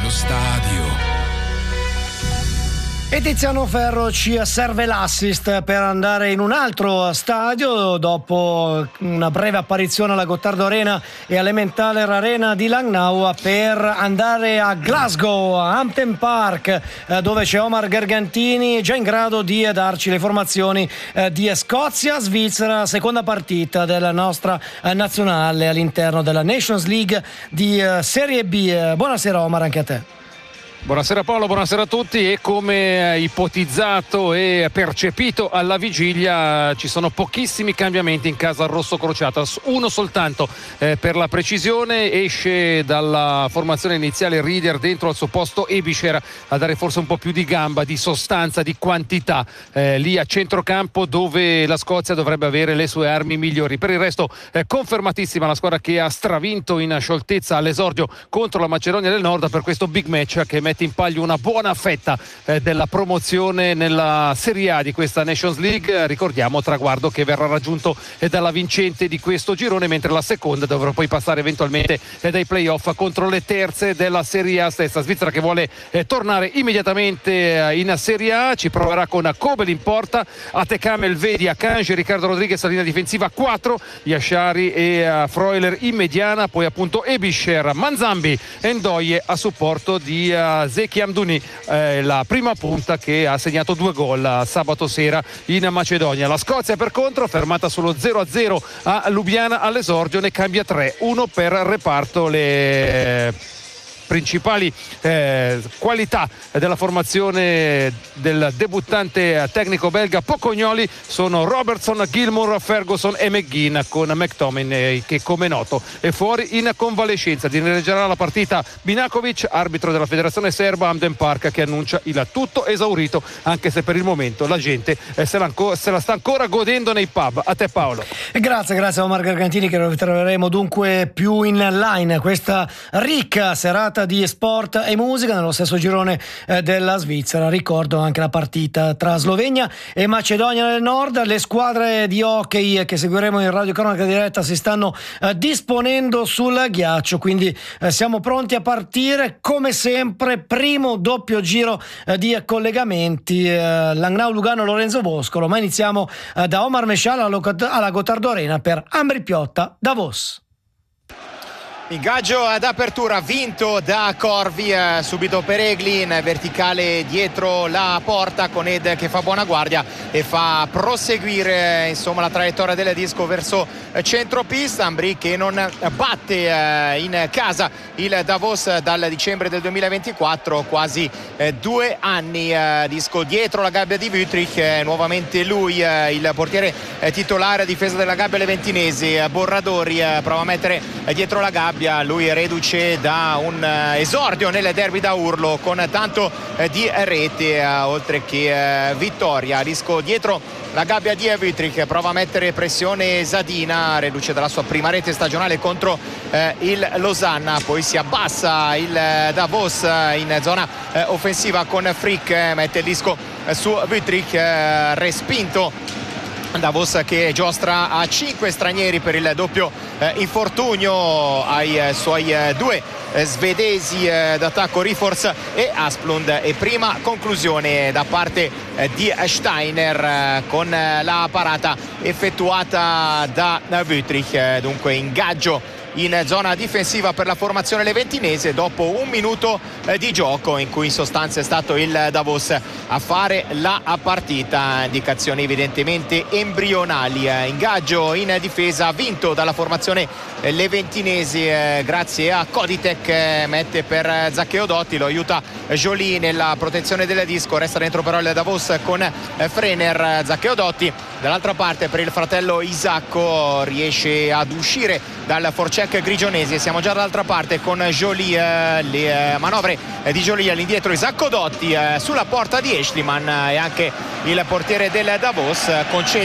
allo stadio. E Tiziano Ferro ci serve l'assist per andare in un altro stadio dopo una breve apparizione alla Gottardo Arena e all'Emmentaler Arena di Langnau, per andare a Glasgow, a Hampden Park, dove c'è Omar Gargantini già in grado di darci le formazioni di Scozia-Svizzera, seconda partita della nostra nazionale all'interno della Nations League di Serie B. Buonasera Omar, anche a te. Buonasera Paolo, buonasera a tutti. E come ipotizzato e percepito alla vigilia, ci sono pochissimi cambiamenti in casa rosso crociata, uno soltanto per la precisione. Esce dalla formazione iniziale Rieder, dentro al suo posto Ebischer a dare forse un po' più di gamba, di sostanza, di quantità lì a centrocampo, dove la Scozia dovrebbe avere le sue armi migliori. Per il resto confermatissima la squadra che ha stravinto in scioltezza all'esordio contro la Macedonia del Nord per questo big match che mette in palio una buona fetta della promozione nella Serie A di questa Nations League. Ricordiamo, traguardo che verrà raggiunto dalla vincente di questo girone, mentre la seconda dovrà poi passare eventualmente dai playoff contro le terze della Serie A stessa. Svizzera che vuole tornare immediatamente in Serie A, ci proverà con Kobel in porta, Atekame, Elvedi, Akanji, Riccardo Rodriguez a linea difensiva 4, Yashari e Freuler in mediana, poi appunto Ebischer, Manzambi e Ndoye a supporto di Zeki Amdouni, la prima punta che ha segnato 2 gol sabato sera in Macedonia. La Scozia per contro, fermata solo 0-0 a Lubiana all'esordio, ne cambia 3, uno per reparto. Le principali qualità della formazione del debuttante tecnico belga Pocognoli sono Robertson, Gilmour, Ferguson e McGinn, con McTominay che come noto è fuori in convalescenza. Dirigerà la partita Binakovic, arbitro della federazione serba. Hampden Park che annuncia il tutto esaurito, anche se per il momento la gente se la sta ancora godendo nei pub. A te Paolo. Grazie a Omar Gargantini, che lo ritroveremo dunque più in line questa ricca serata di sport e musica nello stesso girone della Svizzera. Ricordo anche la partita tra Slovenia e Macedonia del Nord. Le squadre di hockey che seguiremo in radiocronaca diretta si stanno disponendo sul ghiaccio, quindi siamo pronti a partire come sempre. Primo doppio giro di collegamenti, Langnau Lugano Lorenzo Boscolo, ma iniziamo da Omar Mescial alla Gottardo Arena per Ambri Piotta Davos. Ingaggio d'apertura vinto da Corvi, subito Pereglin, verticale dietro la porta con Ed che fa buona guardia e fa proseguire insomma la traiettoria del disco verso centropista. Ambri che non batte in casa il Davos dal dicembre del 2024, quasi 2 anni. Disco dietro la gabbia di Wüttrich, nuovamente lui il portiere titolare a difesa della gabbia leventinese. Borradori prova a mettere dietro la gabbia, lui è reduce da un esordio nel derby da urlo con tanto di rete oltre che vittoria. Disco dietro la gabbia di Wüttrich, prova a mettere pressione Zadina, reduce dalla sua prima rete stagionale contro il Losanna. Poi si abbassa il Davos in zona offensiva con Frick, mette il disco su Wüttrich, respinto Davos che giostra a 5 stranieri per il doppio infortunio ai suoi 2 svedesi d'attacco, Rifors e Asplund, e prima conclusione da parte di Steiner con la parata effettuata da Wüttrich. Dunque ingaggio in zona difensiva per la formazione leventinese dopo 1 minuto di gioco in cui in sostanza è stato il Davos a fare la partita. Indicazioni evidentemente embrionali. Ingaggio in difesa vinto dalla formazione leventinese grazie a Koditek, mette per Zaccheo Dotti, lo aiuta Joly nella protezione del disco, resta dentro però il Davos con Frener. Zaccheo Dotti dall'altra parte per il fratello Isacco, riesce ad uscire dal forecheck grigionese. Siamo già dall'altra parte con Joly, le manovre di Joly all'indietro, Isacco Dotti sulla porta di Eschliman, e anche il portiere del Davos concede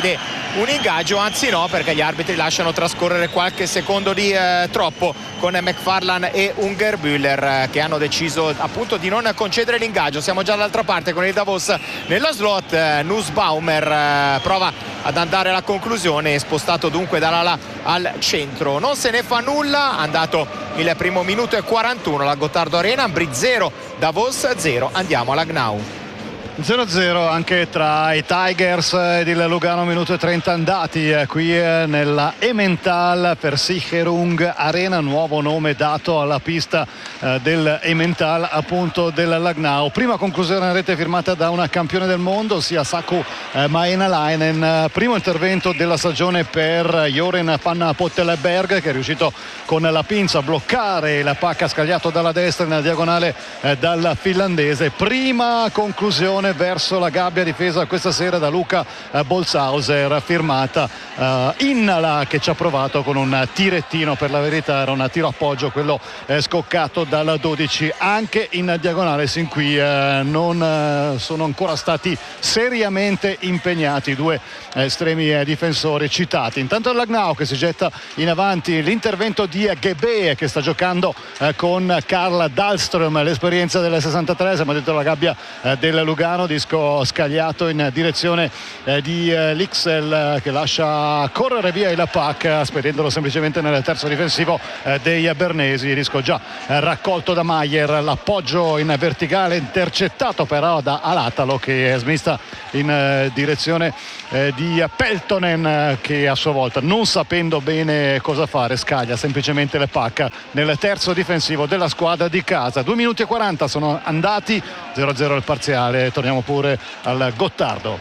un ingaggio, anzi no, perché gli arbitri lasciano trascorrere qualche secondo di troppo con McFarland e Ungerbühler che hanno deciso appunto di non concedere l'ingaggio. Siamo già dall'altra parte con il Davos nello slot. Nussbaumer prova ad andare alla conclusione, spostato dunque dall'ala al centro. Non se ne fa nulla, andato il primo minuto e 41 la Gottardo Arena. Ambri 0, Davos 0. Andiamo alla Gnau. 0-0 anche tra i Tigers ed il Lugano, minuto e 30 andati qui nella Emmental Versicherung Arena, nuovo nome dato alla pista del Emmental, appunto del Langnau. Prima conclusione in rete firmata da una campione del mondo, sia Saku Maenalainen. Primo intervento della stagione per Joren van Pottelberg, che è riuscito con la pinza a bloccare la pacca, scagliato dalla destra in diagonale dal finlandese. Prima conclusione verso la gabbia difesa questa sera da Luca Bolshauser, firmata Innala, che ci ha provato con un tirettino, per la verità era un tiro appoggio quello scoccato dal 12, anche in diagonale. Sin qui non sono ancora stati seriamente impegnati i due estremi difensori citati. Intanto il Langnau che si getta in avanti, l'intervento di Ghebe che sta giocando con Karl Dahlström, l'esperienza del 63, siamo dentro la gabbia del Lugano, disco scagliato in direzione di Lixel che lascia correre via il puck, spedendolo semplicemente nel terzo difensivo dei bernesi. Disco già raccolto da Maier, l'appoggio in verticale intercettato però da Alatalo, che smista in direzione di Peltonen, che a sua volta, non sapendo bene cosa fare, scaglia semplicemente le puck nel terzo difensivo della squadra di casa. 2 minuti e 40 sono andati, 0-0 il parziale. Torniamo pure al Gottardo.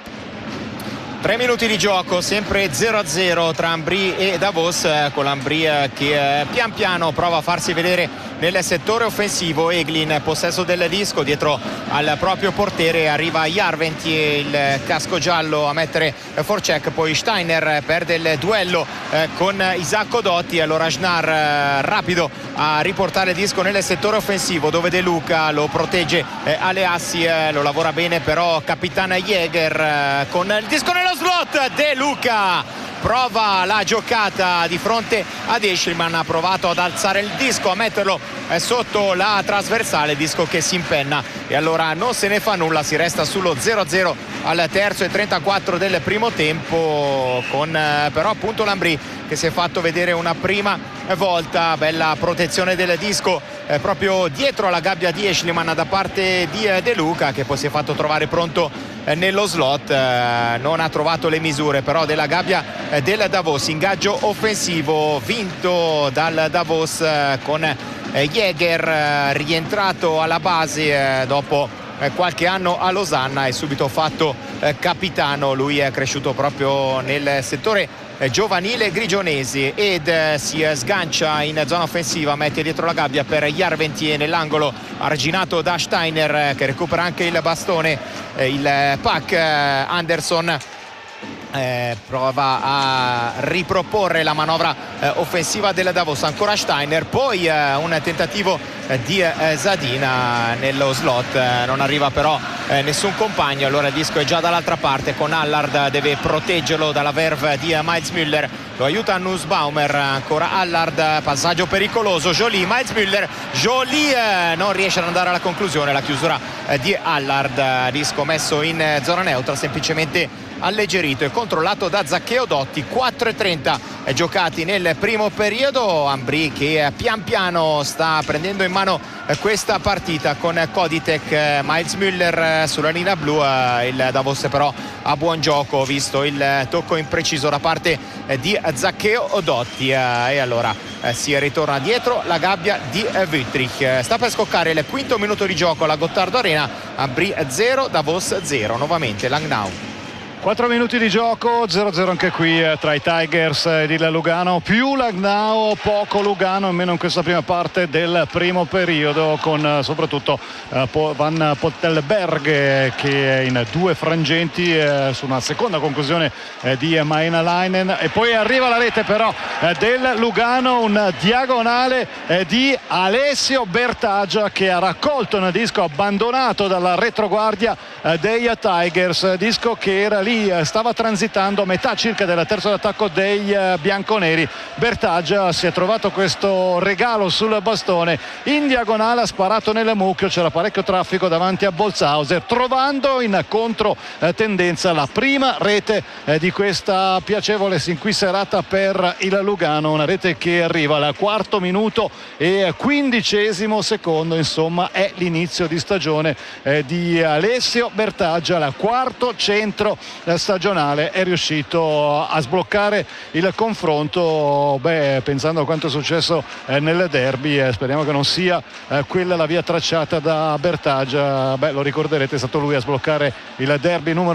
3 minuti di gioco, sempre 0-0 tra Ambri e Davos, con l'Ambri che pian piano prova a farsi vedere nel settore offensivo. Eglin possesso del disco dietro al proprio portiere, arriva Järventie, il casco giallo, a mettere forecheck, poi Steiner perde il duello con Isacco Dotti. Allora Schnar rapido a riportare il disco nel settore offensivo, dove De Luca lo protegge alle assi, lo lavora bene però Capitan Jäger con il disco nello slot. De Luca prova la giocata di fronte ad Eschliman, ha provato ad alzare il disco, a metterlo sotto la trasversale, disco che si impenna e allora non se ne fa nulla. Si resta sullo 0-0 al terzo e 34 del primo tempo, con però appunto l'Ambri che si è fatto vedere una prima volta. Bella protezione del disco proprio dietro alla gabbia di Eschliman da parte di De Luca, che poi si è fatto trovare pronto nello slot. Non ha trovato le misure però della gabbia del Davos. Ingaggio offensivo vinto dal Davos con Jäger rientrato alla base dopo qualche anno a Losanna e subito fatto capitano. Lui è cresciuto proprio nel settore giovanile grigionese ed si sgancia in zona offensiva, mette dietro la gabbia per Järventie nell'angolo, arginato da Steiner che recupera anche il bastone, il puck. Anderson prova a riproporre la manovra offensiva del Davos, ancora Steiner, poi un tentativo di Zadina nello slot, non arriva però nessun compagno. Allora il disco è già dall'altra parte con Allard, deve proteggerlo dalla verve di Miles Müller, lo aiuta Nussbaumer, ancora Allard, passaggio pericoloso, Joly, Miles Müller, Joly non riesce ad andare alla conclusione, la chiusura di Allard, disco messo in zona neutra, semplicemente alleggerito e controllato da Zaccheo Dotti. 4:30 giocati nel primo periodo. Ambri che pian piano sta prendendo in mano questa partita con Koditek, Miles Müller sulla linea blu. Il Davos però a buon gioco, visto il tocco impreciso da parte di Zaccheo Dotti e allora si ritorna dietro la gabbia di Wüttrich. Sta per scoccare il quinto minuto di gioco alla Gottardo Arena. Ambri 0, Davos 0, nuovamente Langnau. 4 minuti di gioco, 0-0 anche qui tra i Tigers ed il Lugano, più Langnau, poco Lugano, almeno in questa prima parte del primo periodo, con soprattutto Van Pottelberg che è in due frangenti su una seconda conclusione di Maenalainen, e poi arriva la rete però del Lugano, un diagonale di Alessio Bertaggia che ha raccolto un disco abbandonato dalla retroguardia dei Tigers, disco che era lì lì stava transitando a metà circa del terzo d'attacco dei bianconeri. Bertaggia si è trovato questo regalo sul bastone in diagonale, ha sparato nel mucchio, c'era parecchio traffico davanti a Bolzhauser, trovando in contro tendenza la prima rete di questa piacevole sin qui serata per il Lugano, una rete che arriva al quarto minuto e 15° secondo, insomma è l'inizio di stagione di Alessio Bertaggia, il quarto centro stagionale, è riuscito a sbloccare il confronto. Pensando a quanto è successo nel derby, speriamo che non sia quella la via tracciata da Bertaggia. Lo ricorderete, è stato lui a sbloccare il derby numero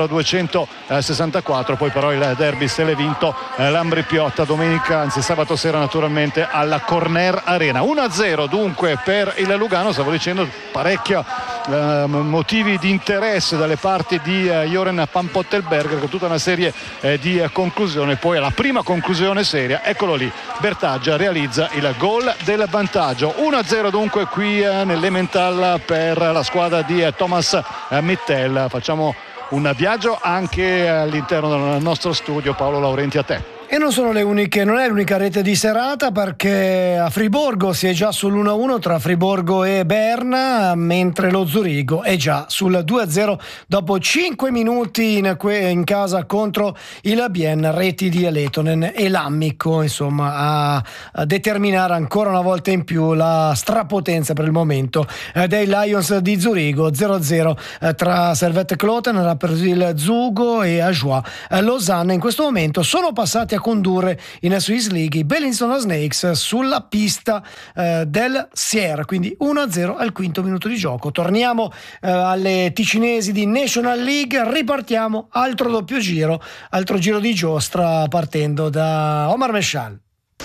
264, poi però il derby se l'è vinto l'Ambri Piotta domenica, anzi sabato sera naturalmente, alla Corner Arena. 1-0 dunque per il Lugano. Stavo dicendo, parecchia motivi di interesse dalle parti di Joren Pampottelberger, con tutta una serie di conclusioni. Poi alla prima conclusione seria, eccolo lì, Bertaggia realizza il gol del vantaggio. 1-0 dunque qui nell'Emmental per la squadra di Thomas Mittel. Facciamo un viaggio anche all'interno del nostro studio. Paolo Laurenti, a te. E non è l'unica rete di serata, perché a Friburgo si è già sull'1-1 tra Friburgo e Berna, mentre lo Zurigo è già sul 2-0 dopo 5 minuti in casa contro il Bien. Reti di Lehtonen e Lammico, insomma, a determinare ancora una volta in più la strapotenza per il momento dei Lions di Zurigo. 0-0 tra Servette Kloten, Rapperswil Zugo e Ajoie Lausanne. In questo momento sono passati a condurre in Swiss League i Bellinson Snakes sulla pista del Sierra, quindi 1-0 al quinto minuto di gioco. Torniamo alle ticinesi di National League, ripartiamo, altro giro di giostra partendo da Omar Meshal.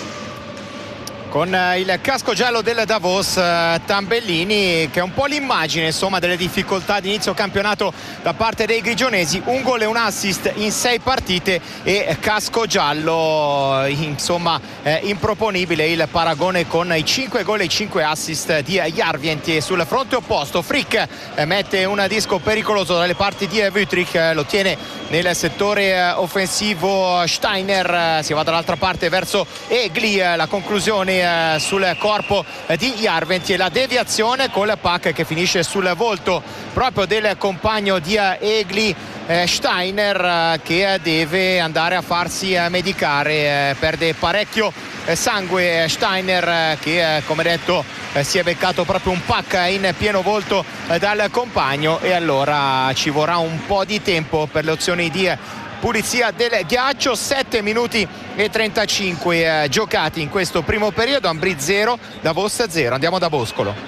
Con il casco giallo del Davos, Tambellini, che è un po' l'immagine, insomma, delle difficoltà di inizio campionato da parte dei grigionesi. Un gol e un assist in 6 partite e casco giallo, insomma, improponibile il paragone con i 5 gol e i 5 assist di Järvienti. Sul fronte opposto Frick mette un disco pericoloso dalle parti di Wüttrich, lo tiene nel settore offensivo Steiner, si va dall'altra parte verso Egli, la conclusione sul corpo di Järvienti e la deviazione col puck che finisce sul volto proprio del compagno di Egli, Steiner, che deve andare a farsi medicare. Perde parecchio sangue Steiner, che come detto si è beccato proprio un puck in pieno volto dal compagno, e allora ci vorrà un po' di tempo per le opzioni di pulizia del ghiaccio. 7 minuti e 35 giocati in questo primo periodo. Ambri 0, Davos 0. Andiamo da Boscolo.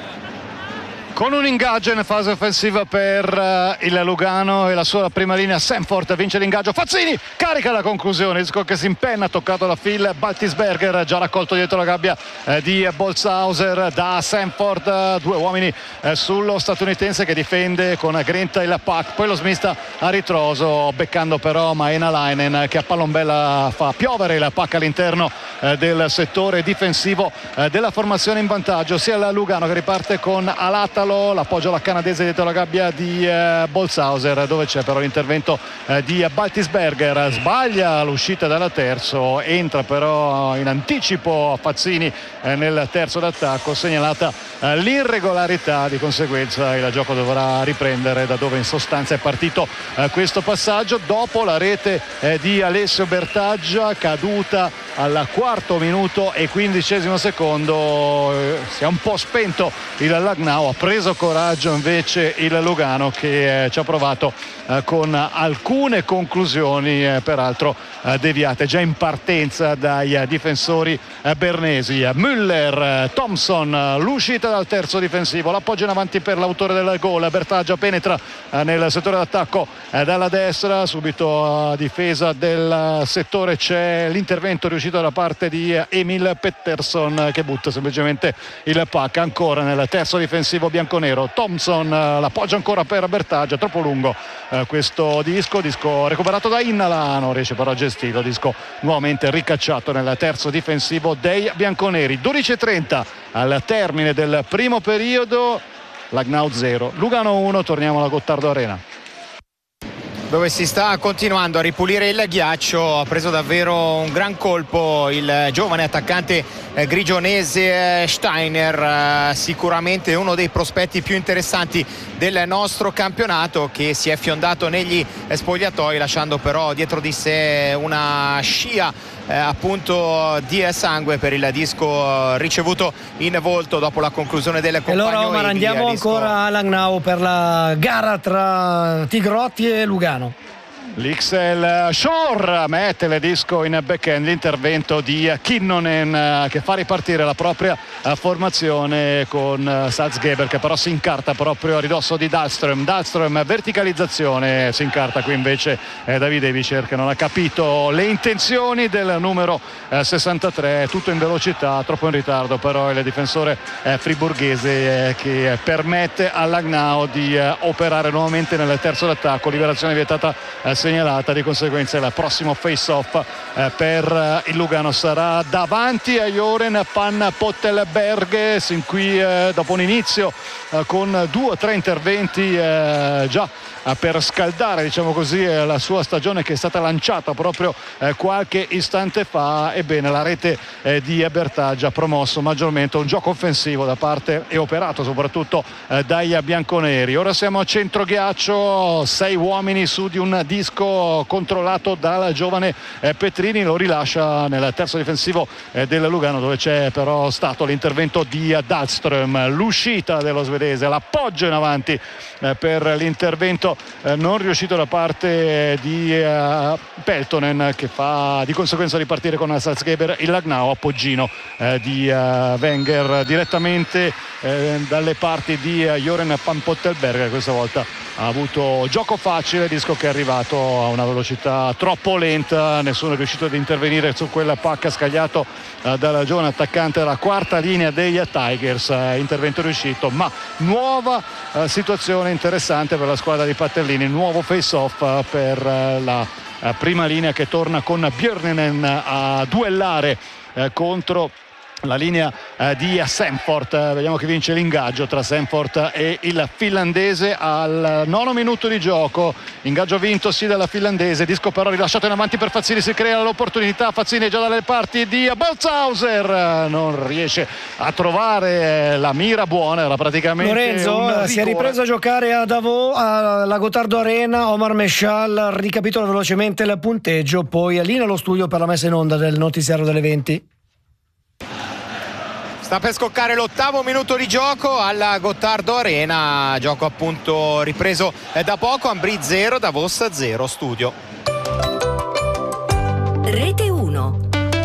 Con un ingaggio in fase offensiva per il Lugano e la sua prima linea. Sanford vince l'ingaggio, Fazzini carica la conclusione, il che si impenna, toccato da Phil Baltisberger, già raccolto dietro la gabbia di Bolzhauser da Sanford. 2 uomini sullo statunitense che difende con grinta il puck, poi lo smista a ritroso, beccando però Maenalainen, che a palombella fa piovere il puck all'interno del settore difensivo della formazione in vantaggio. Sia il Lugano che riparte con Alatalo, l'appoggio alla canadese dietro la gabbia di Bolzhauser, dove c'è però l'intervento di Baltisberger. Sbaglia l'uscita dalla terzo, entra però in anticipo Fazzini nel terzo d'attacco, segnalata l'irregolarità, di conseguenza il gioco dovrà riprendere da dove in sostanza è partito questo passaggio. Dopo la rete di Alessio Bertaggia, caduta al quarto minuto e 15° secondo, si è un po' spento il Lugnau, ha preso coraggio invece il Lugano, che ci ha provato con alcune conclusioni peraltro deviate già in partenza dai difensori bernesi. Müller, Thompson, l'uscita dal terzo difensivo, l'appoggio in avanti per l'autore del gol. Bertaggia penetra nel settore d'attacco dalla destra, subito a difesa del settore c'è l'intervento riuscito da parte di Emil Pettersson, che butta semplicemente il puck ancora nel terzo difensivo bianconero. Thompson, l'appoggio ancora per Bertaggia, troppo lungo questo disco recuperato da Innala, non riesce però a gestirlo, disco nuovamente ricacciato nel terzo difensivo dei bianconeri. 12:30 al termine del primo periodo, Lugnau 0, Lugano 1. Torniamo alla Gottardo Arena. dove si sta continuando a ripulire il ghiaccio. Ha preso davvero un gran colpo il giovane attaccante grigionese Steiner, sicuramente uno dei prospetti più interessanti del nostro campionato, che si è fiondato negli spogliatoi lasciando però dietro di sé una scia appunto di sangue per il disco ricevuto in volto dopo la conclusione del compagno. E allora Omar, andiamo ancora a Langnau per la gara tra Tigrotti e Lugano. L'Ixel Shore mette le disco in backhand, l'intervento di Kinnunen che fa ripartire la propria formazione con Salzgeber, che però si incarta proprio a ridosso di Dahlström, verticalizzazione, si incarta qui invece Davidevic, che non ha capito le intenzioni del numero 63, tutto in velocità, troppo in ritardo però il difensore friburghese che permette a Langnau di operare nuovamente nel terzo d'attacco, liberazione vietata segnalata, di conseguenza il prossimo face-off per il Lugano sarà davanti a Joren Van Pottelberg, sin qui dopo un inizio con 2 o 3 interventi già per scaldare, diciamo così, la sua stagione, che è stata lanciata proprio qualche istante fa. Ebbene, la rete di Bertaggia ha promosso maggiormente un gioco offensivo da parte e operato soprattutto dai bianconeri. Ora siamo a centro ghiaccio, 6 uomini su di un disco controllato dal giovane Petrini, lo rilascia nel terzo difensivo del Lugano, dove c'è però stato l'intervento di Dahlström, l'uscita dello svedese, l'appoggio in avanti per l'intervento non riuscito da parte di Peltonen, che fa di conseguenza ripartire con Salzgeber il Langnau, appoggino di Wenger direttamente dalle parti di Joren Van Pottelberg. Questa volta ha avuto gioco facile, disco che è arrivato a una velocità troppo lenta, nessuno è riuscito ad intervenire su quella pacca scagliato dal giovane attaccante della quarta linea dei Tigers. Intervento riuscito, ma nuova situazione interessante per la squadra di Pattellini, nuovo face-off per la prima linea, che torna con Björninen a duellare contro la linea di Semfort. Vediamo che vince l'ingaggio tra Semfort e il finlandese al 9° minuto di gioco. Ingaggio vinto sì dalla finlandese, disco però rilasciato in avanti per Fazzini, si crea l'opportunità, Fazzini è già dalle parti di Bolzhauser, non riesce a trovare la mira buona, era praticamente Lorenzo si è ripreso a giocare a Davos alla Gottardo Arena. Omar Mescial ricapitola velocemente il punteggio, poi lì nello studio per la messa in onda del notiziario delle 20. Sta per scoccare l'8° minuto di gioco alla Gottardo Arena, gioco appunto ripreso da poco. Ambri 0, Davos 0, studio. Rete 1.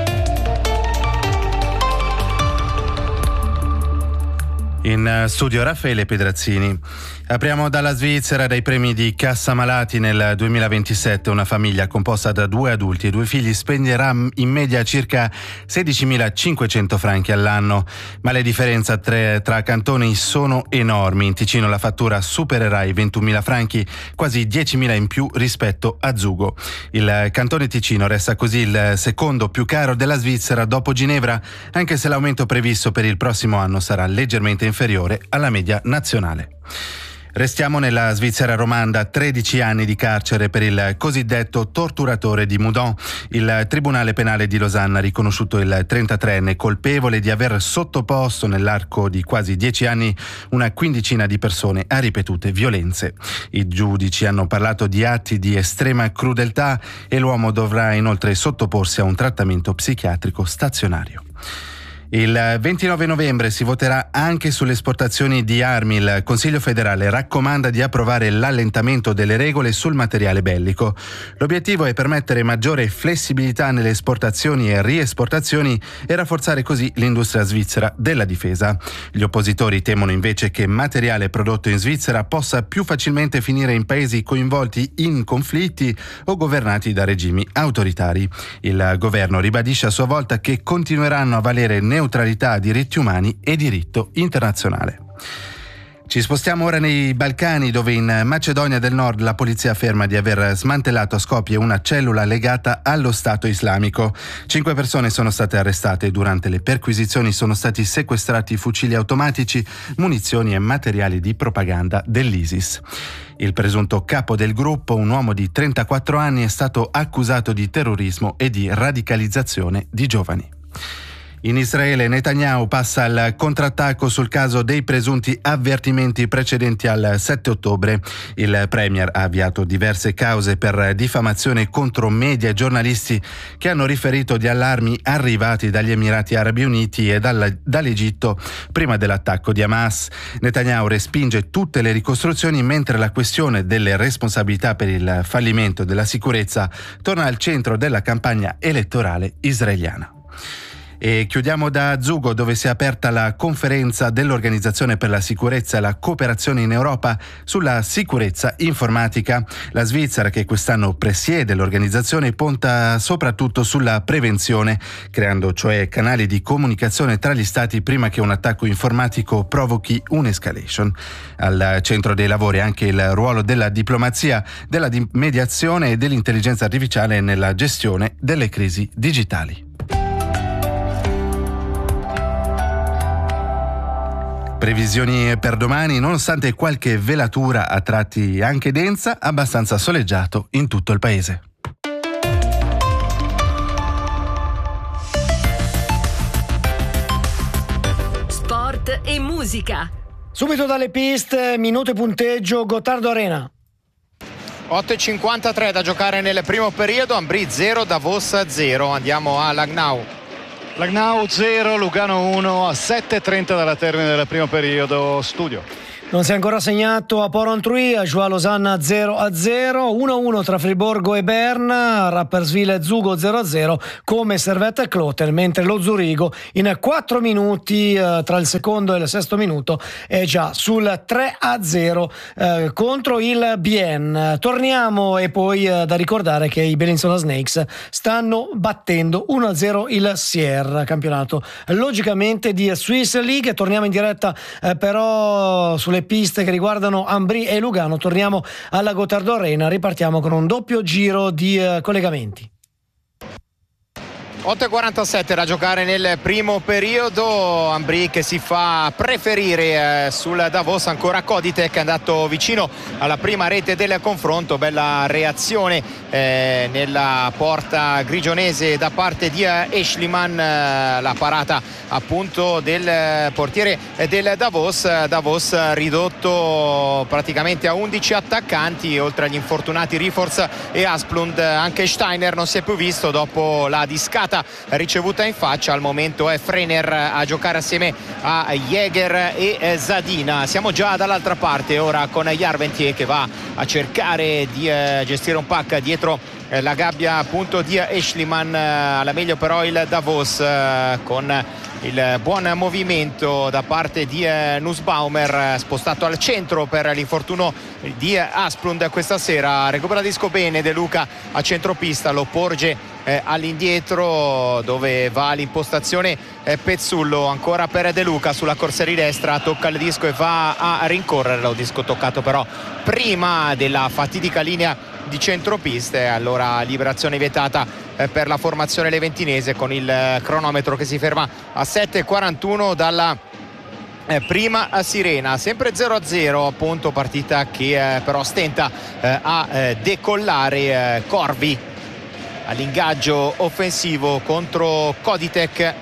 In studio Raffaele Pedrazzini. Apriamo dalla Svizzera, dai premi di Cassa Malati. Nel 2027 una famiglia composta da 2 adulti e 2 figli spenderà in media circa 16.500 franchi all'anno, ma le differenze tra cantoni sono enormi. In Ticino la fattura supererà i 21.000 franchi, quasi 10.000 in più rispetto a Zugo. Il cantone Ticino resta così il secondo più caro della Svizzera dopo Ginevra, anche se l'aumento previsto per il prossimo anno sarà leggermente inferiore alla media nazionale. Restiamo nella Svizzera romanda, 13 anni di carcere per il cosiddetto torturatore di Moudon. Il Tribunale Penale di Losanna ha riconosciuto il 33enne colpevole di aver sottoposto nell'arco di quasi 10 anni una quindicina di persone a ripetute violenze. I giudici hanno parlato di atti di estrema crudeltà e l'uomo dovrà inoltre sottoporsi a un trattamento psichiatrico stazionario. Il 29 novembre si voterà anche sulle esportazioni di armi. Il Consiglio federale raccomanda di approvare l'allentamento delle regole sul materiale bellico. L'obiettivo è permettere maggiore flessibilità nelle esportazioni e riesportazioni e rafforzare così l'industria svizzera della difesa. Gli oppositori temono invece che materiale prodotto in Svizzera possa più facilmente finire in paesi coinvolti in conflitti o governati da regimi autoritari. Il governo ribadisce a sua volta che continueranno a valere neutralità, diritti umani e diritto internazionale. Ci spostiamo ora nei Balcani, dove in Macedonia del Nord la polizia afferma di aver smantellato a Skopje una cellula legata allo Stato islamico. 5 persone sono state arrestate. Durante le perquisizioni sono stati sequestrati fucili automatici, munizioni e materiali di propaganda dell'ISIS. Il presunto capo del gruppo, un uomo di 34 anni, è stato accusato di terrorismo e di radicalizzazione di giovani. In Israele Netanyahu passa al contrattacco sul caso dei presunti avvertimenti precedenti al 7 ottobre. Il premier ha avviato diverse cause per diffamazione contro media e giornalisti che hanno riferito di allarmi arrivati dagli Emirati Arabi Uniti e dall'Egitto prima dell'attacco di Hamas. Netanyahu respinge tutte le ricostruzioni, mentre la questione delle responsabilità per il fallimento della sicurezza torna al centro della campagna elettorale israeliana. E chiudiamo da Zugo, dove si è aperta la conferenza dell'Organizzazione per la Sicurezza e la Cooperazione in Europa sulla sicurezza informatica. La Svizzera, che quest'anno presiede l'organizzazione, punta soprattutto sulla prevenzione, creando cioè canali di comunicazione tra gli stati prima che un attacco informatico provochi un'escalation. Al centro dei lavori anche il ruolo della diplomazia, della mediazione e dell'intelligenza artificiale nella gestione delle crisi digitali. Previsioni per domani: nonostante qualche velatura a tratti anche densa, abbastanza soleggiato in tutto il paese. Sport e musica. Subito dalle piste, minuto e punteggio, Gottardo Arena. 8:53 da giocare nel primo periodo, Ambri 0, Davos 0. Andiamo a Langnau. Langnau 0, Lugano 1, a 7:30 dalla termine del primo periodo. Studio. Non si è ancora segnato a Port-Entruy, a Joie Lausanne 0-0, 1-1 tra Friburgo e Berna, Rapperswil e Zugo 0-0 come Servette e Cloten, mentre lo Zurigo in 4 minuti tra il secondo e il sesto minuto è già sul 3-0 contro il Bien. Torniamo, e poi da ricordare che i Bellinzona Snakes stanno battendo 1-0 il Sierra, campionato logicamente di Swiss League. Torniamo in diretta però sulle piste che riguardano Ambri e Lugano. Torniamo alla Gottardo Arena, ripartiamo con un doppio giro di collegamenti. 8:47 da giocare nel primo periodo, Ambri che si fa preferire sul Davos, ancora Koditek è andato vicino alla prima rete del confronto, bella reazione nella porta grigionese da parte di Eschliman, la parata appunto del portiere del Davos ridotto praticamente a 11 attaccanti, oltre agli infortunati Rieforz e Asplund. Anche Steiner non si è più visto dopo la discata ricevuta in faccia. Al momento è Frener a giocare assieme a Jäger e Zadina. Siamo già dall'altra parte ora con Jarventier che va a cercare di gestire un pack dietro la gabbia appunto di Eschliman. Alla meglio però il Davos con il buon movimento da parte di Nussbaumer, spostato al centro per l'infortunio di Asplund questa sera. Recupera disco bene De Luca a centropista, lo porge all'indietro dove va l'impostazione Pezzullo, ancora per De Luca sulla corsia di destra, tocca il disco e va a rincorrere. Lo disco toccato però prima della fatidica linea di centropiste, allora liberazione vietata per la formazione leventinese, con il cronometro che si ferma a 7:41 dalla prima sirena. Sempre 0-0 appunto, partita che però stenta a decollare. Corvi all'ingaggio offensivo contro Koditek.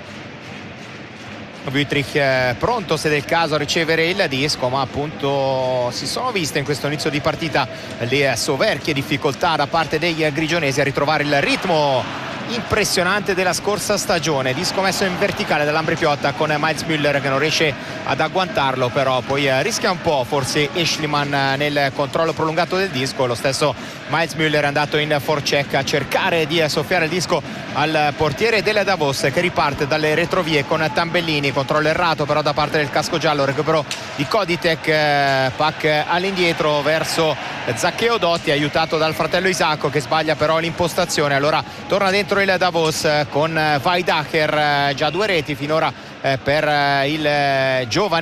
Wüttrich pronto se del caso a ricevere il disco, ma appunto si sono viste in questo inizio di partita le soverchie difficoltà da parte dei grigionesi a ritrovare il ritmo impressionante della scorsa stagione. Disco messo in verticale dall'Ambri Piotta con Miles Müller che non riesce ad agguantarlo, però poi rischia un po' forse Eschliman nel controllo prolungato del disco. Lo stesso Miles Müller è andato in forecheck a cercare di soffiare il disco al portiere del Davos, che riparte dalle retrovie con Tambellini. Controllo errato però da parte del casco giallo, recupero di Koditek, pack all'indietro verso Zaccheo Dotti, aiutato dal fratello Isacco che sbaglia però l'impostazione. Allora torna dentro il Davos con Weidacher, già 2 reti finora per il giovane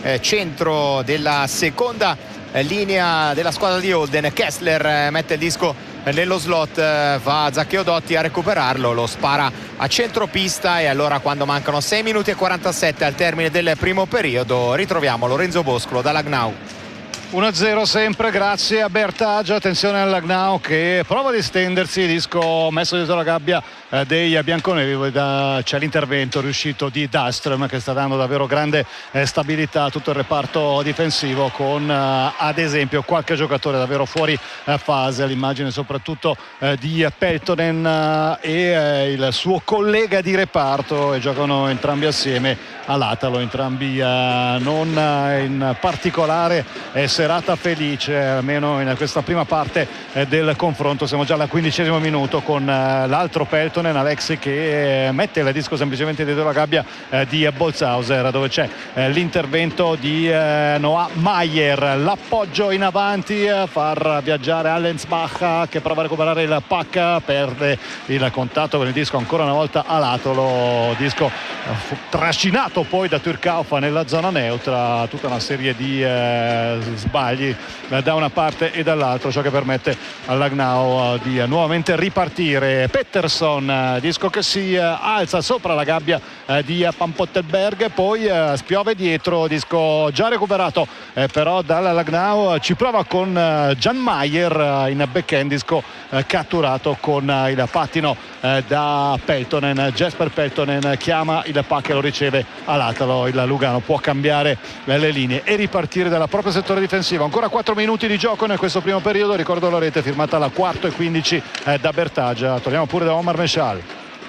centro della seconda linea della squadra di Holden. Kessler mette il disco nello slot, va Zaccheo Dotti a recuperarlo, lo spara a centropista, e allora quando mancano 6 minuti e 47 al termine del primo periodo ritroviamo Lorenzo Boscolo da Lagnau. 1-0 sempre grazie a Bertaggia. Attenzione al Lagnau che prova a distendersi, disco messo dietro la gabbia dei bianconeri. C'è l'intervento riuscito di Dahlström che sta dando davvero grande stabilità a tutto il reparto difensivo, con ad esempio qualche giocatore davvero fuori fase, l'immagine soprattutto di Peltonen e il suo collega di reparto, e giocano entrambi assieme all'Atalo, entrambi non in particolare serata felice, almeno in questa prima parte del confronto. Siamo già al 15° minuto con l'altro Peltonen, Alexi, che mette il disco semplicemente dietro la gabbia di Bolzhauser, dove c'è l'intervento di Noah Mayer, l'appoggio in avanti, far viaggiare Allensbach che prova a recuperare il puck, perde il contatto con il disco ancora una volta all'Atalo, disco trascinato poi da Türkaufa nella zona neutra, tutta una serie di sbagli da una parte e dall'altra, ciò che permette al Lagnau di nuovamente ripartire. Pettersson, disco che si alza sopra la gabbia di Pampottelberg, poi spiove dietro, disco già recuperato però dalla Lagnau, ci prova con Jan Mayer in backhand, disco catturato con il pattino da Peltonen. Jesper Peltonen chiama il puck e lo riceve all'Atalo. Il Lugano può cambiare le linee e ripartire dal proprio settore difensivo. Ancora 4 minuti di gioco in questo primo periodo, ricordo la rete firmata alla 4:15 da Bertaggia. Torniamo pure da Omar Meshal.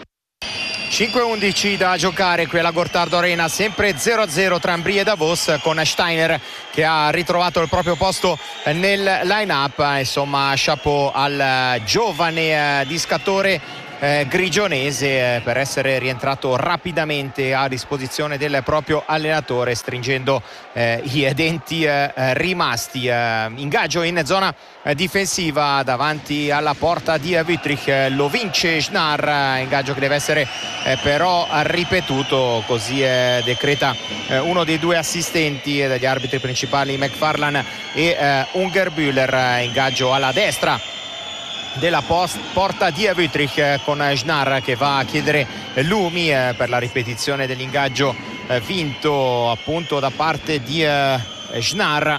5:11 da giocare qui alla Gottardo Arena, sempre 0-0 tra Ambri e Davos, con Steiner che ha ritrovato il proprio posto nel line-up. Insomma, chapeau al giovane discatore grigionese per essere rientrato rapidamente a disposizione del proprio allenatore, stringendo i denti rimasti. Ingaggio in zona difensiva davanti alla porta di Wüttrich, lo vince Schnarr, ingaggio che deve essere però ripetuto, così decreta uno dei due assistenti degli arbitri principali, McFarlane e Ungerbühler. Ingaggio alla destra della porta di Wüttrich, con Schnarr che va a chiedere lumi per la ripetizione dell'ingaggio vinto appunto da parte di Schnarr.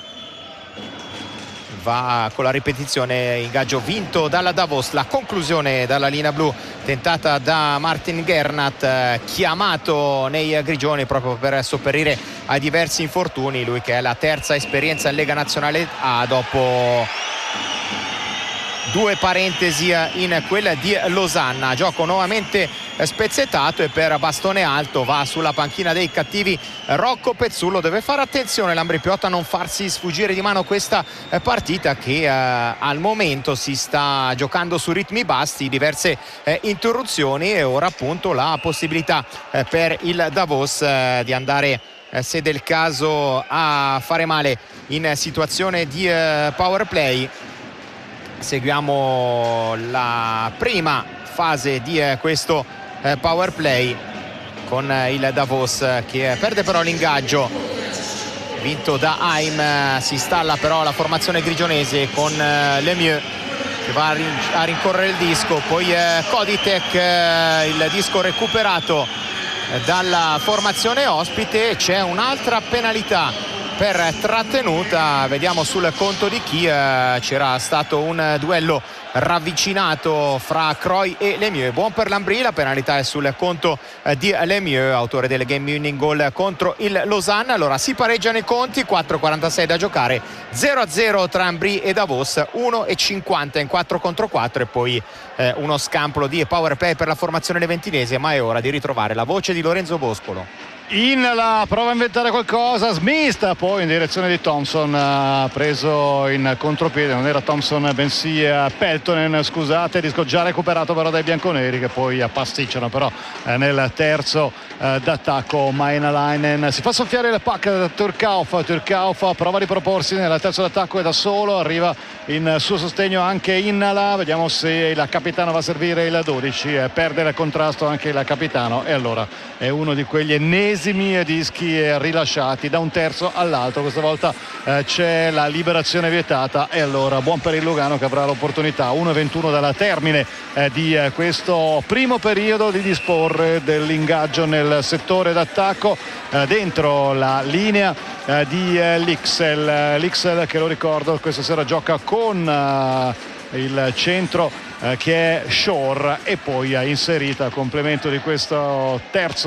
Va con la ripetizione, ingaggio vinto dalla Davos. La conclusione dalla linea blu tentata da Martin Gernat, chiamato nei grigioni proprio per sopperire ai diversi infortuni, lui che è la terza esperienza in Lega Nazionale A dopo 2 parentesi in quella di Losanna. Gioco nuovamente spezzettato e per bastone alto va sulla panchina dei cattivi Rocco Pezzullo. Deve fare attenzione l'Ambri Piotta a non farsi sfuggire di mano questa partita, che al momento si sta giocando su ritmi bassi, diverse interruzioni, e ora appunto la possibilità per il Davos di andare, se del caso, a fare male in situazione di power play. Seguiamo la prima fase di questo power play con il Davos che perde però l'ingaggio vinto da Haim. Si installa però la formazione grigionese con Lemieux che va a rincorrere il disco, poi Koditek, il disco recuperato dalla formazione ospite. C'è un'altra penalità per trattenuta, vediamo sul conto di chi. C'era stato un duello ravvicinato fra Croy e Lemieux. Buon per l'Ambri, la penalità è sul conto di Lemieux, autore del game winning goal contro il Losanna. Allora si pareggiano i conti, 4:46 da giocare, 0-0 tra Ambri e Davos, 1:50 in 4 contro 4, e poi uno scampolo di power play per la formazione leventinese. Ma è ora di ritrovare la voce di Lorenzo Boscolo. In la prova a inventare qualcosa, Smith poi in direzione di Thompson, preso in contropiede, non era Thompson bensì Peltonen, scusate, disco già recuperato però dai bianconeri, che poi pasticciano però nel terzo d'attacco. Maenalainen si fa soffiare il puck da Türkaufa prova a riproporsi nel terzo d'attacco e da solo arriva in suo sostegno anche Innala, vediamo se il capitano va a servire il 12, perde il contrasto anche il capitano, e allora è uno di quegli ennesimi millesimi dischi rilasciati da un terzo all'altro. Questa volta c'è la liberazione vietata e allora buon per il Lugano, che avrà l'opportunità 1:21 dalla termine di questo primo periodo di disporre dell'ingaggio nel settore d'attacco dentro la linea di l'Ixel che, lo ricordo, questa sera gioca con il centro che è Shore, e poi ha inserito a complemento di questo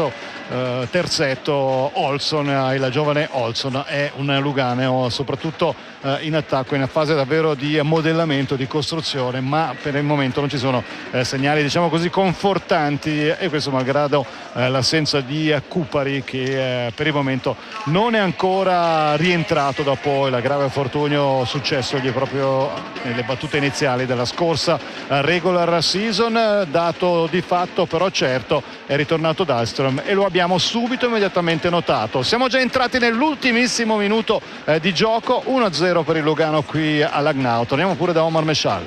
terzetto Olson. Il giovane Olson è un luganeo soprattutto in attacco, in fase davvero di modellamento, di costruzione, ma per il momento non ci sono segnali, diciamo così, confortanti, e questo malgrado l'assenza di Kupari, che per il momento non è ancora rientrato dopo il grave infortunio successogli proprio nelle battute iniziali della scorsa regular season. Dato di fatto però certo, è ritornato Dahlström e lo abbiamo subito immediatamente notato. Siamo già entrati nell'ultimissimo minuto di gioco, 1-0 per il Lugano qui all'Agnau. Torniamo pure da Omar Meshal.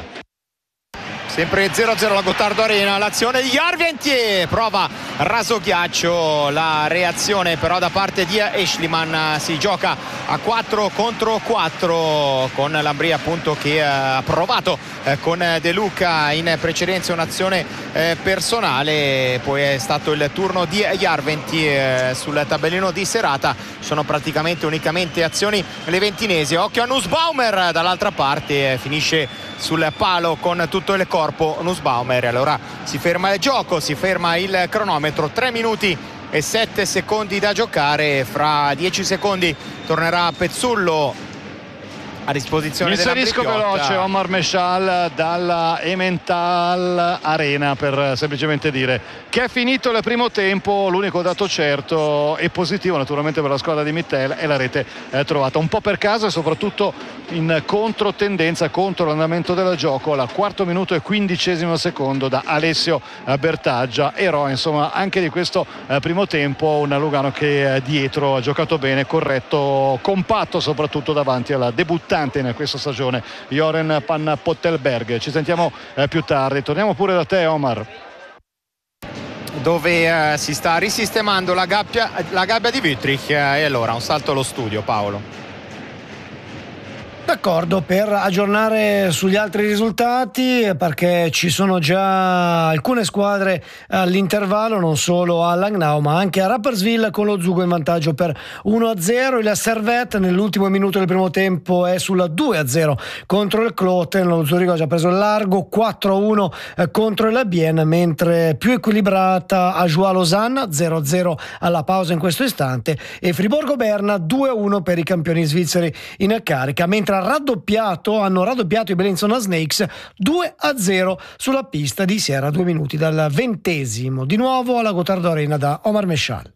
Sempre 0-0 la Gottardo Arena, l'azione di Järventie, prova raso ghiaccio, la reazione però da parte di Eschliman. Si gioca a 4 contro 4 con l'Ambria appunto che ha provato con De Luca in precedenza un'azione personale, poi è stato il turno di Järventie sul tabellino di serata. Sono praticamente unicamente azioni leventinesi. Occhio a Nussbaumer dall'altra parte, finisce sul palo con tutto il corpo Nussbaumer, allora si ferma il gioco, si ferma il cronometro, 3 minuti e 7 secondi da giocare. Fra 10 secondi tornerà Pezzullo a disposizione inserisco veloce Omar Meshal dalla Emmental Arena per semplicemente dire che è finito il primo tempo. L'unico dato certo e positivo naturalmente per la squadra di Mittel è la rete trovata un po' per caso e soprattutto in controtendenza contro l'andamento del gioco al 4 minuto e 15 secondo da Alessio Bertaggia. Eroe insomma anche di questo primo tempo, un Lugano che dietro ha giocato bene, corretto, compatto soprattutto davanti alla debuttante in questa stagione Joren Pan Pottelberg. Ci sentiamo più tardi. Torniamo pure da te Omar, dove si sta risistemando la gabbia di Wüttrich, e allora un salto allo studio, Paolo. D'accordo, per aggiornare sugli altri risultati, perché ci sono già alcune squadre all'intervallo, non solo a Langnau ma anche a Rapperswil, con lo Zugo in vantaggio per 1-0. Il Servette nell'ultimo minuto del primo tempo è sulla 2-0 contro il Kloten. Lo Zurigo ha già preso il largo, 4-1 contro il Bienne, mentre più equilibrata a Joie Lausanne, 0-0 alla pausa in questo istante, e Friburgo Berna 2-1 per i campioni svizzeri in carica, mentre hanno raddoppiato i Bellinzona Snakes 2-0 sulla pista di Sierra, 2 minuti dal 20°. Di nuovo alla Gottardo Arena da Omar Meshal.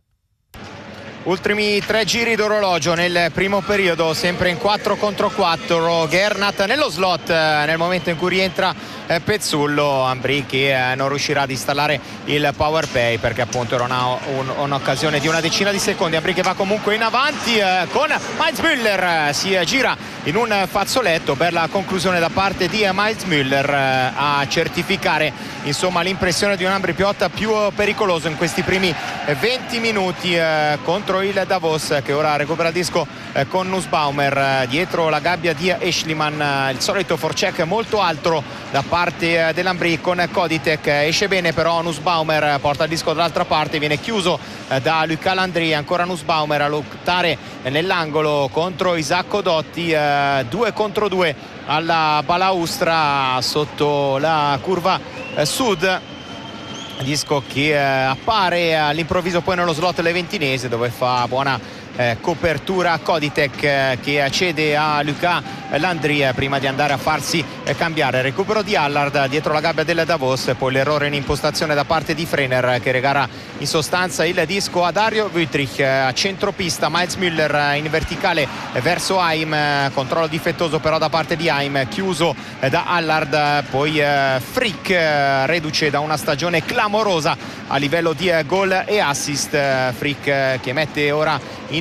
Ultimi 3 giri d'orologio nel primo periodo, sempre in 4 contro 4. Gernat nello slot nel momento in cui rientra Pezzullo. Ambri che non riuscirà ad installare il power play perché appunto era un'occasione di una decina di secondi. Ambri che va comunque in avanti con Miles Müller, si gira in un fazzoletto. Bella conclusione da parte di Miles Müller a certificare insomma l'impressione di un Ambri Piotta più pericoloso in questi primi 20 minuti contro il Davos, che ora recupera il disco con Nussbaumer dietro la gabbia di Eschliman. Il solito forecheck molto alto da parte dell'Ambri con Koditek, esce bene però Nussbaumer, porta il disco dall'altra parte, viene chiuso da Luca Landry. Ancora Nussbaumer a lottare nell'angolo contro Isacco Dotti, 2 contro 2 alla balaustra sotto la curva sud. Disco che appare all'improvviso poi nello slot leventinese, dove fa buona copertura Koditek, che cede a Luca Landry prima di andare a farsi cambiare. Recupero di Allard dietro la gabbia del Davos, poi l'errore in impostazione da parte di Frener, che regala in sostanza il disco a Dario Wüttrich. A centropista Miles Müller in verticale verso Haim, controllo difettoso però da parte di Haim, chiuso da Allard. Poi Frick, reduce da una stagione clamorosa a livello di gol e assist. Frick che mette ora in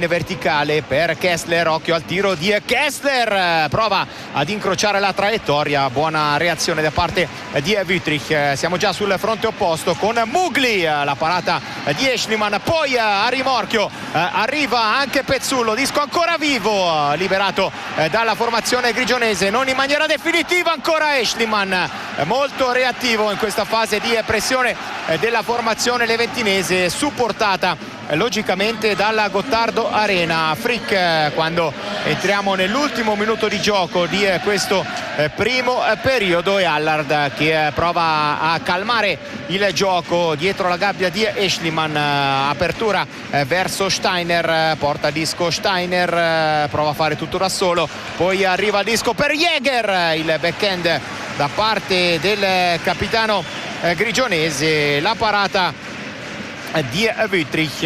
in verticale per Kessler, occhio al tiro di Kessler, prova ad incrociare la traiettoria, buona reazione da parte di Wüthrich. Siamo già sul fronte opposto con Mugli, la parata di Eschliman, poi a rimorchio arriva anche Pezzullo, disco ancora vivo, liberato dalla formazione grigionese, non in maniera definitiva ancora Eschliman, molto reattivo in questa fase di pressione della formazione leventinese, supportata logicamente dalla Gottardo Arena. Frick, quando entriamo nell'ultimo minuto di gioco di questo primo periodo, e Allard che prova a calmare il gioco dietro la gabbia di Eschliman, apertura verso Steiner, porta disco Steiner, prova a fare tutto da solo, poi arriva il disco per Jäger, il backhand da parte del capitano grigionese, la parata di Wüthrich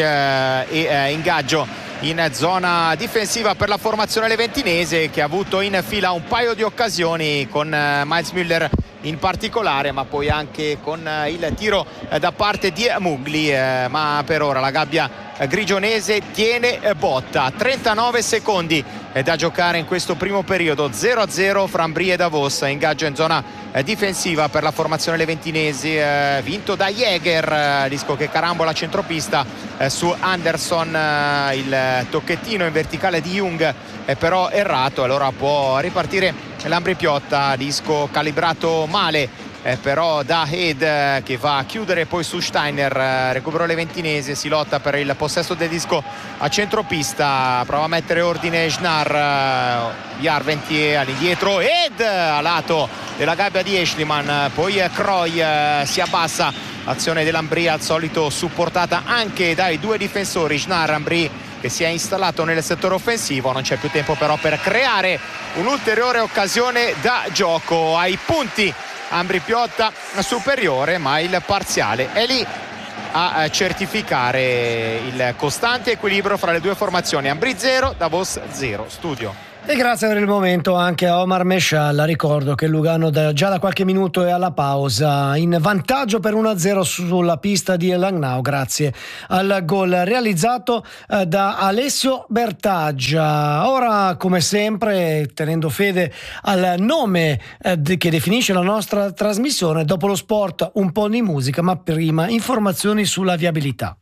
e ingaggio in zona difensiva per la formazione leventinese, che ha avuto in fila un paio di occasioni con Miles Müller in particolare, ma poi anche con il tiro da parte di Mugli, ma per ora la gabbia grigionese tiene botta. 39 secondi da giocare in questo primo periodo, 0-0 fra Ambri e Davos, ingaggio in zona difensiva per la formazione leventinese, vinto da Jäger, disco che carambola centropista su Anderson, il tocchettino in verticale di Jung è però errato, allora può ripartire l'Ambri Piotta, disco calibrato male però da Head, che va a chiudere poi su Steiner, recupero leventinese, si lotta per il possesso del disco a centropista, prova a mettere ordine Schnar, Jarventier all'indietro, Head a lato della gabbia di Eschliman, poi Croy si abbassa, azione dell'Ambri al solito supportata anche dai due difensori, Schnar, Ambri che si è installato nel settore offensivo, non c'è più tempo però per creare un'ulteriore occasione da gioco. Ai punti Ambri Piotta superiore, ma il parziale è lì a certificare il costante equilibrio fra le due formazioni. Ambri 0, Davos 0. Studio. E grazie per il momento anche a Omar Mescialla. Ricordo che Lugano già da qualche minuto è alla pausa, in vantaggio per 1-0 sulla pista di Langnau, grazie al gol realizzato da Alessio Bertaggia. Ora, come sempre, tenendo fede al nome che definisce la nostra trasmissione, dopo lo sport un po' di musica, ma prima informazioni sulla viabilità.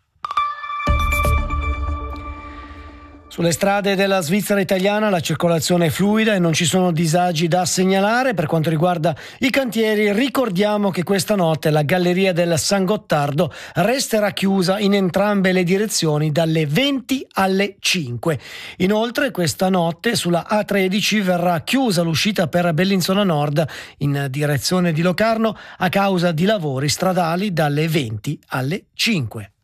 Sulle strade della Svizzera italiana la circolazione è fluida e non ci sono disagi da segnalare. Per quanto riguarda i cantieri, ricordiamo che questa notte la galleria del San Gottardo resterà chiusa in entrambe le direzioni dalle 20 alle 5. Inoltre questa notte sulla A13 verrà chiusa l'uscita per Bellinzona Nord in direzione di Locarno a causa di lavori stradali dalle 20 alle 5.